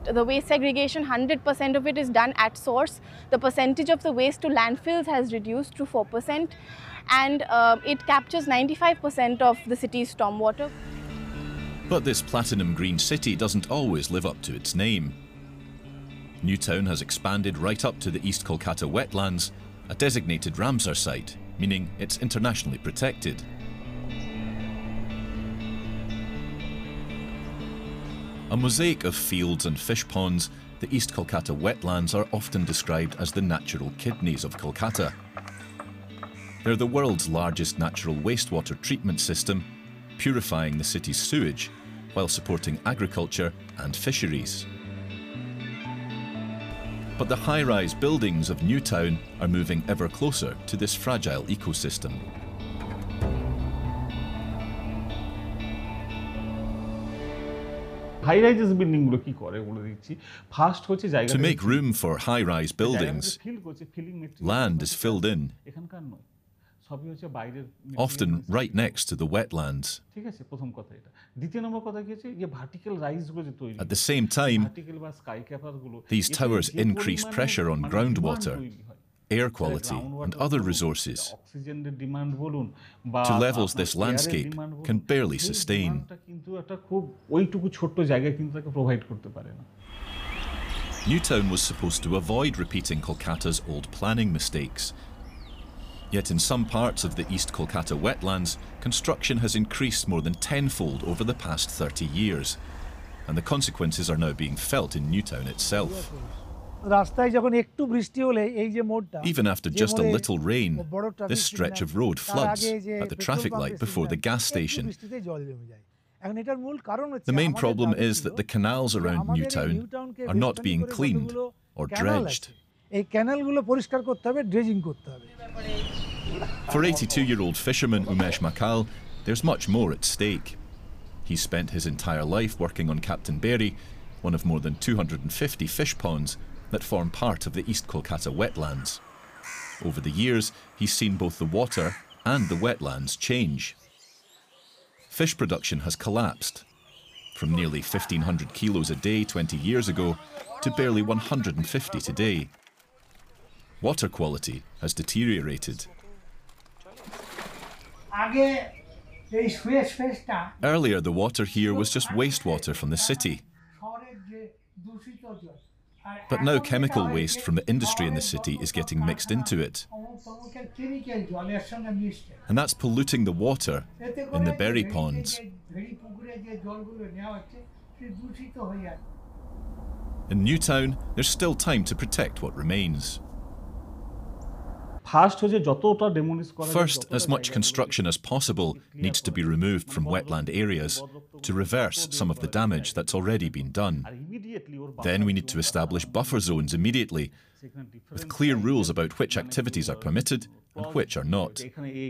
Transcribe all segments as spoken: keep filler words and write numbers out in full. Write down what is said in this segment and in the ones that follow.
the waste segregation, one hundred percent of it is done at source. The percentage of the waste to landfills has reduced to four percent, and uh, it captures ninety-five percent of the city's stormwater. But this platinum green city doesn't always live up to its name. Newtown has expanded right up to the East Kolkata wetlands, a designated Ramsar site, meaning it's internationally protected. A mosaic of fields and fish ponds, the East Kolkata wetlands are often described as the natural kidneys of Kolkata. They're the world's largest natural wastewater treatment system, purifying the city's sewage while supporting agriculture and fisheries. But the high-rise buildings of Newtown are moving ever closer to this fragile ecosystem. To make room for high-rise buildings, land is filled in, often right next to the wetlands. At the same time, these towers increase pressure on groundwater, air quality and other resources to levels this landscape can barely sustain. Newtown was supposed to avoid repeating Kolkata's old planning mistakes. Yet in some parts of the East Kolkata wetlands, construction has increased more than tenfold over the past thirty years, and the consequences are now being felt in Newtown itself. Even after just a little rain, this stretch of road floods at the traffic light before the gas station. The main problem is that the canals around Newtown are not being cleaned or dredged. For eighty-two-year-old fisherman Umesh Makal, there's much more at stake. He's spent his entire life working on Captain Berry, one of more than two hundred fifty fish ponds that form part of the East Kolkata wetlands. Over the years, he's seen both the water and the wetlands change. Fish production has collapsed, from nearly fifteen hundred kilos a day twenty years ago to barely one hundred fifty today. Water quality has deteriorated. Earlier, the water here was just wastewater from the city. But now chemical waste from the industry in the city is getting mixed into it. And that's polluting the water in the berry ponds. In Newtown, there's still time to protect what remains. First, as much construction as possible needs to be removed from wetland areas to reverse some of the damage that's already been done. Then we need to establish buffer zones immediately, with clear rules about which activities are permitted and which are not.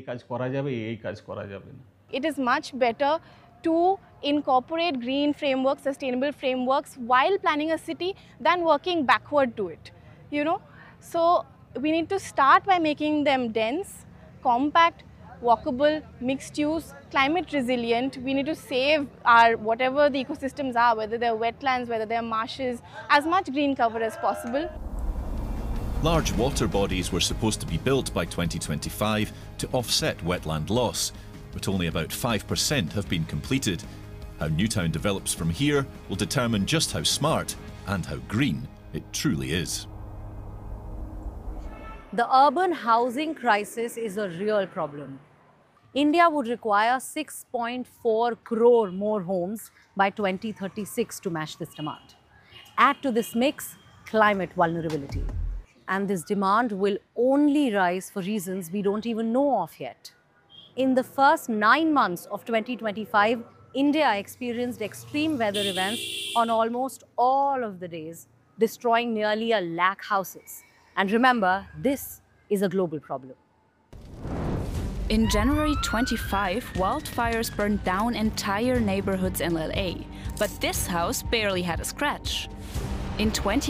It is much better to incorporate green frameworks, sustainable frameworks while planning a city than working backward to it, you know. So we need to start by making them dense, compact, walkable, mixed use, climate resilient. We need to save our whatever the ecosystems are, whether they're wetlands, whether they're marshes, as much green cover as possible. Large water bodies were supposed to be built by twenty twenty-five to offset wetland loss, but only about five percent have been completed. How Newtown develops from here will determine just how smart and how green it truly is. The urban housing crisis is a real problem. India would require six point four crore more homes by twenty thirty-six to match this demand. Add to this mix climate vulnerability. And this demand will only rise for reasons we don't even know of yet. In the first nine months of twenty twenty-five, India experienced extreme weather events on almost all of the days, destroying nearly a lakh houses. And remember, this is a global problem. In January twenty-five, wildfires burned down entire neighborhoods in L A, but this house barely had a scratch. In twenty